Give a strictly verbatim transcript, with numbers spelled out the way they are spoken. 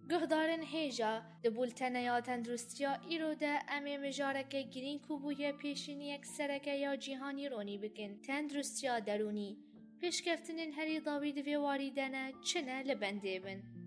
گهدارن هیجا دبولتنه یا تندرستیا ایرو ده امی مجارکه گرین کوبویه پیشینی یک سرکه یا جیهانی رونی بکن تندرستیا درونی پیشکفتنین هری داوید وی واریدنه چنه لبنده بن.